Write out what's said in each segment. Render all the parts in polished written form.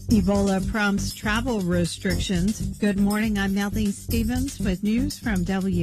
Ebola prompts travel restrictions. Good morning, I'm Melanie Stevens with news from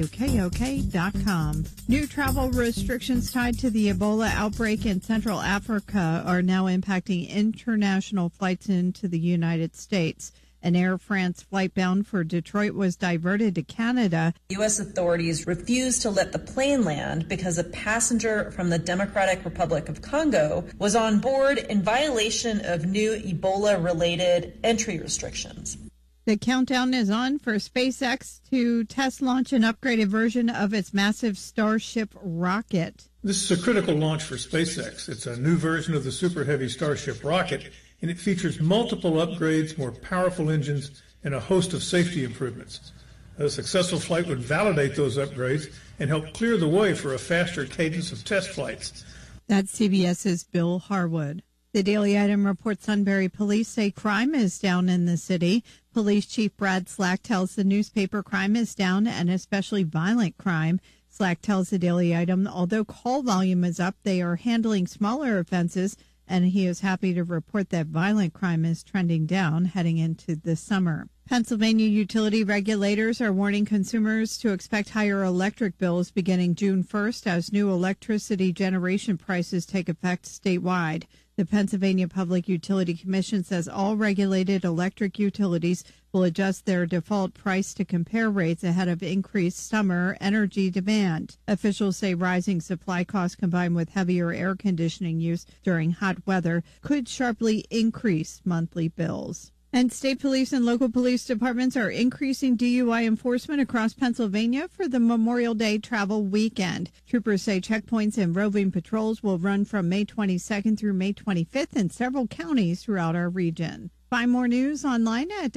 WKOK.com. New travel restrictions tied to the Ebola outbreak in Central Africa are now impacting international flights into the United States. An Air France flight bound for Detroit was diverted to Canada. U.S. authorities refused to let the plane land because a passenger from the Democratic Republic of Congo was on board in violation of new Ebola-related entry restrictions. The countdown is on for SpaceX to test launch an upgraded version of its massive Starship rocket. This is a critical launch for SpaceX. It's a new version of the Super Heavy Starship rocket, and it features multiple upgrades, more powerful engines, and a host of safety improvements. A successful flight would validate those upgrades and help clear the way for a faster cadence of test flights. That's CBS's Bill Harwood. The Daily Item reports Sunbury police say crime is down in the city. Police Chief Brad Slack tells the newspaper crime is down, and especially violent crime. Slack tells the Daily Item, although call volume is up, they are handling smaller offenses, and he is happy to report that violent crime is trending down heading into the summer. Pennsylvania utility regulators are warning consumers to expect higher electric bills beginning June 1st as new electricity generation prices take effect statewide. The Pennsylvania Public Utility Commission says all regulated electric utilities will adjust their default price to compare rates ahead of increased summer energy demand. Officials say rising supply costs combined with heavier air conditioning use during hot weather could sharply increase monthly bills. And state police and local police departments are increasing DUI enforcement across Pennsylvania for the Memorial Day travel weekend. Troopers say checkpoints and roving patrols will run from May 22nd through May 25th in several counties throughout our region. Find more news online at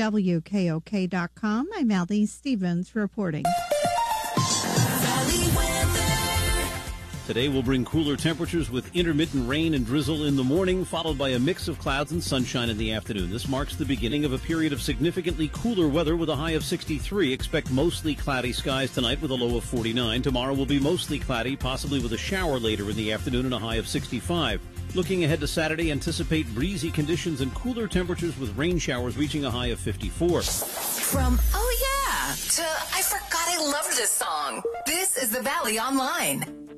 WKOK.com. I'm Allie Stevens reporting. Today will bring cooler temperatures with intermittent rain and drizzle in the morning, followed by a mix of clouds and sunshine in the afternoon. This marks the beginning of a period of significantly cooler weather with a high of 63. Expect mostly cloudy skies tonight with a low of 49. Tomorrow will be mostly cloudy, possibly with a shower later in the afternoon and a high of 65. Looking ahead to Saturday, anticipate breezy conditions and cooler temperatures with rain showers reaching a high of 54. From oh yeah to I forgot I loved this song. This is the Valley Online.